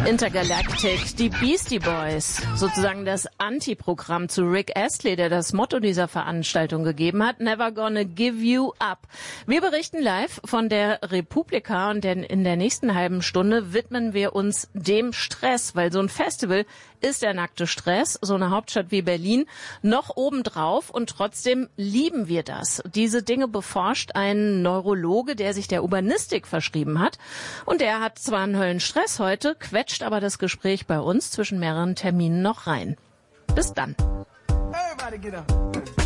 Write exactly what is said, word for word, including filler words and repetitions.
Intergalactic, die Beastie Boys, sozusagen das Antiprogramm zu Rick Astley, der das Motto dieser Veranstaltung gegeben hat, Never Gonna Give You Up. Wir berichten live von der Republika und denn in der nächsten halben Stunde widmen wir uns dem Stress, weil so ein Festival ist der nackte Stress, so eine Hauptstadt wie Berlin, noch obendrauf und trotzdem lieben wir das. Diese Dinge beforscht ein Neurologe, der sich der Urbanistik verschrieben hat und der hat zwar einen Höllenstress heute, quetscht aber das Gespräch bei uns zwischen mehreren Terminen noch rein. Bis dann. Everybody get up.